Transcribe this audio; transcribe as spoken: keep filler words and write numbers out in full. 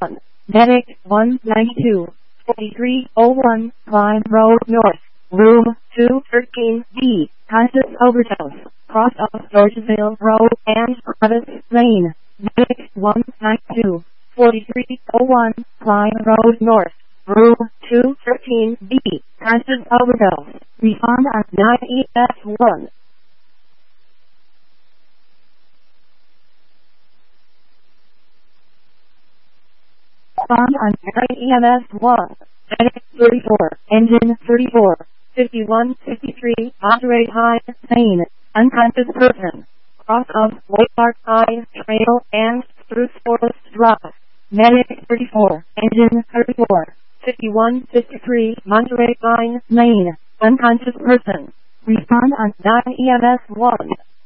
one. Medic one ninety-two, forty-three oh one, Klein Road North, Room two thirteen B, conscious overdose, cross of Georgeville Road and Travis Lane. Medic one ninety-two, forty-three oh one, Klein Road North, Room two thirteen B, conscious overdose. Respond on nine E F one. Respond on nine E M S one. Medic thirty-four, engine thirty-four, fifty-one fifty-three, Monterey High, Maine, unconscious person. Cross of Waymark High Trail and Spruce Forest Drive. Medic thirty-four, engine thirty-four, fifty-one fifty-three, Monterey Pine, Maine, unconscious person. Respond on nine E M S one.